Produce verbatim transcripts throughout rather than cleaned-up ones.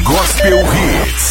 Gospel Hits.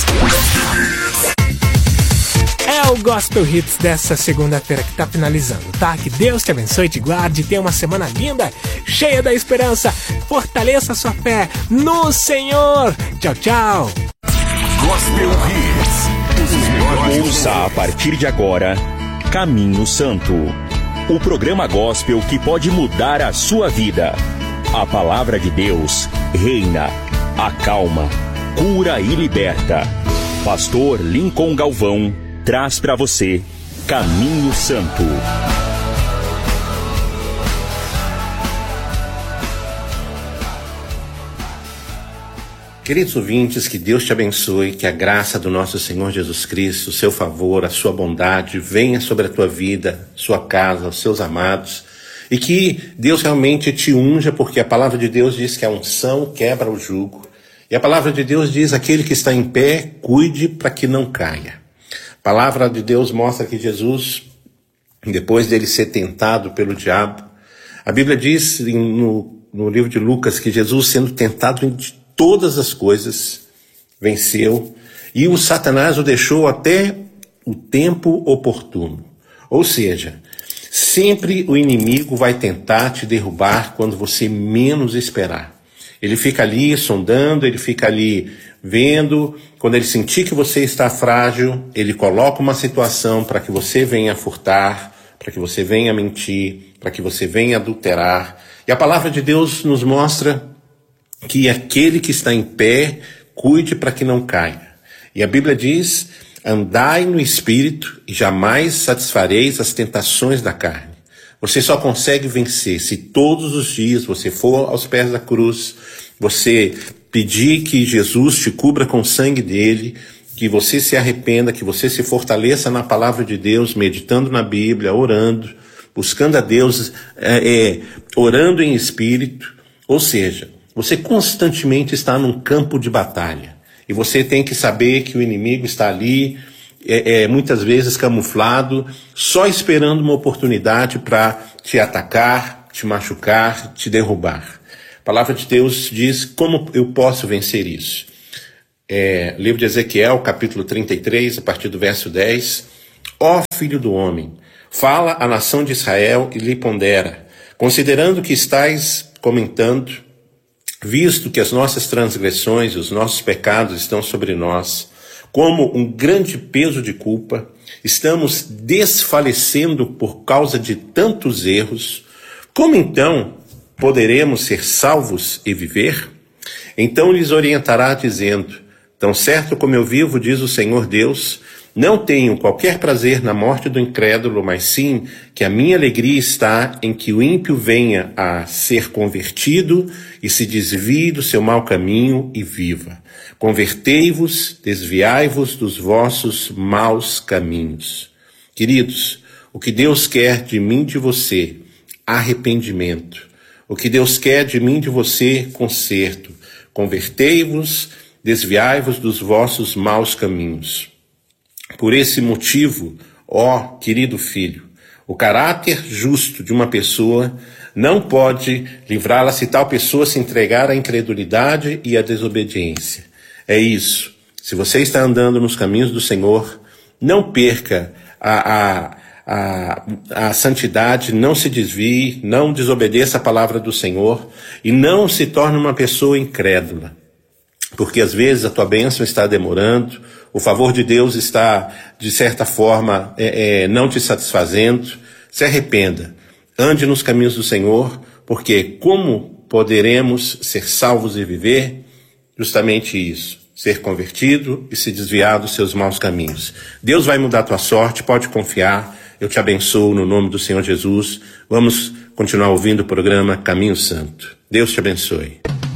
É o Gospel Hits dessa segunda-feira que tá finalizando, tá? Que Deus te abençoe, te guarde, tenha uma semana linda, cheia da esperança. Fortaleça a sua fé no Senhor. Tchau, tchau. Gospel Hits. Os melhores. Ouça a partir de agora Caminho Santo, o programa gospel que pode mudar a sua vida. A palavra de Deus reina, acalma, cura e liberta. Pastor Lincoln Galvão traz para você Caminho Santo. Queridos ouvintes, que Deus te abençoe, que a graça do nosso Senhor Jesus Cristo, o seu favor, a sua bondade venha sobre a tua vida, sua casa, os seus amados, e que Deus realmente te unja, porque a palavra de Deus diz que a unção quebra o jugo, e a palavra de Deus diz: aquele que está em pé, cuide para que não caia. A palavra de Deus mostra que Jesus, depois dele ser tentado pelo diabo, a Bíblia diz no, no livro de Lucas que Jesus, sendo tentado em todas as coisas, venceu, e o Satanás o deixou até o tempo oportuno. Ou seja, sempre o inimigo vai tentar te derrubar quando você menos esperar. Ele fica ali sondando, ele fica ali vendo. Quando ele sentir que você está frágil, ele coloca uma situação para que você venha furtar, para que você venha mentir, para que você venha adulterar. E a palavra de Deus nos mostra que aquele que está em pé, cuide para que não caia. E a Bíblia diz: andai no Espírito e jamais satisfareis as tentações da carne. Você só consegue vencer se todos os dias você for aos pés da cruz, você pedir que Jesus te cubra com o sangue dele, que você se arrependa, que você se fortaleça na palavra de Deus, meditando na Bíblia, orando, buscando a Deus, é, é, orando em espírito. Ou seja, você constantemente está num campo de batalha. E você tem que saber que o inimigo está ali, é, é, muitas vezes camuflado, só esperando uma oportunidade para te atacar, te machucar, te derrubar. A palavra de Deus diz: como eu posso vencer isso? É, livro de Ezequiel, capítulo trinta e três, a partir do verso dez. Ó filho do homem, fala à nação de Israel e lhe pondera, considerando que estais comentando, visto que as nossas transgressões e os nossos pecados estão sobre nós, como um grande peso de culpa, estamos desfalecendo por causa de tantos erros, como então poderemos ser salvos e viver? Então lhes orientará dizendo: tão certo como eu vivo, diz o Senhor Deus, não tenho qualquer prazer na morte do incrédulo, mas sim que a minha alegria está em que o ímpio venha a ser convertido e se desvie do seu mau caminho e viva. Convertei-vos, desviai-vos dos vossos maus caminhos. Queridos, o que Deus quer de mim e de você, arrependimento. O que Deus quer de mim e de você, conserto. Convertei-vos, desviai-vos dos vossos maus caminhos. Por esse motivo, ó querido filho, o caráter justo de uma pessoa não pode livrá-la se tal pessoa se entregar à incredulidade e à desobediência. É isso. Se você está andando nos caminhos do Senhor, não perca a, a, a, a santidade, não se desvie, não desobedeça a palavra do Senhor e não se torne uma pessoa incrédula. Porque às vezes a tua bênção está demorando, o favor de Deus está, de certa forma, é, é, não te satisfazendo. Se arrependa, ande nos caminhos do Senhor, porque como poderemos ser salvos e viver? Justamente isso, ser convertido e se desviar dos seus maus caminhos. Deus vai mudar a tua sorte, pode confiar. Eu te abençoo no nome do Senhor Jesus. Vamos continuar ouvindo o programa Caminho Santo. Deus te abençoe.